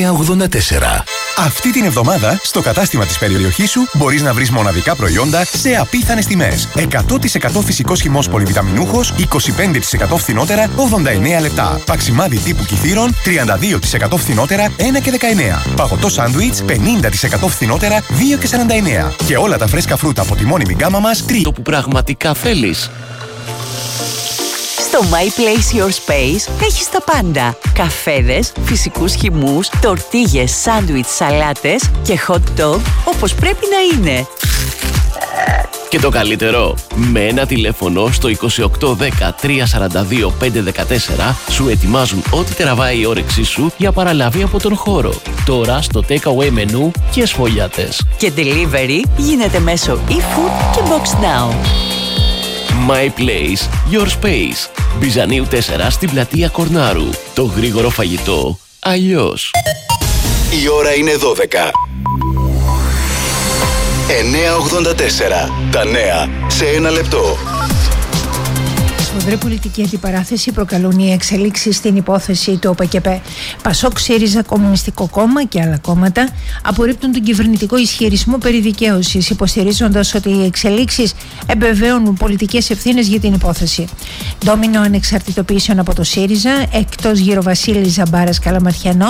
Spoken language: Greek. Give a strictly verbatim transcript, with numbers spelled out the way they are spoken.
εννιά ογδόντα τέσσερα. Αυτή την εβδομάδα, στο κατάστημα της περιοχής σου μπορείς να βρεις μοναδικά προϊόντα σε απίθανες τιμές. εκατό τοις εκατό φυσικός χυμός πολυβιταμινούχος, είκοσι πέντε τοις εκατό φθηνότερα, ογδόντα εννέα λεπτά. Παξιμάδι τύπου Κιθήρων, τριάντα δύο τοις εκατό φθηνότερα, ένα και δεκαεννέα. Παγωτό σάντουιτς, πενήντα τοις εκατό φθηνότερα, δύο και σαράντα εννέα. Και όλα τα φρέσκα φρούτα από τη μόνιμη γκάμα μας, τρία. Το που πραγματικά θέλεις. Στο My Place Your Space έχεις τα πάντα. Καφέδες, φυσικούς χυμούς, τορτίγες, σάντουιτς, σαλάτες και hot dog όπως πρέπει να είναι. Και το καλύτερο, με ένα τηλέφωνο στο είκοσι οκτώ δέκα τριακόσια σαράντα δύο πεντακόσια δεκατέσσερα σου ετοιμάζουν ό,τι τραβάει η όρεξή σου για παραλαβή από τον χώρο. Τώρα στο takeaway μενού και σφολιάτες. Και delivery γίνεται μέσω eFood και Box Now. My Place, Your Space. Μπιζανίου τέσσερα στην πλατεία Κορνάρου. Το γρήγορο φαγητό αλλιώς. Η ώρα είναι δώδεκα. εννιά ογδόντα τέσσερα. Τα νέα σε ένα λεπτό. Σφοδρή πολιτική αντιπαράθεση προκαλούν οι εξελίξεις στην υπόθεση του ΟΠΕΚΕΠΕ. Πασόκ, ΣΥΡΙΖΑ, Κομμουνιστικό Κόμμα και άλλα κόμματα απορρίπτουν τον κυβερνητικό ισχυρισμό περί δικαίωσης, υποστηρίζοντας ότι οι εξελίξεις εμπεβαίωνουν πολιτικές ευθύνες για την υπόθεση. Ντόμινο ανεξαρτητοποιήσεων από το ΣΥΡΙΖΑ, εκτός Γεροβασίλης Ζαμπάρας Καλαματιανός.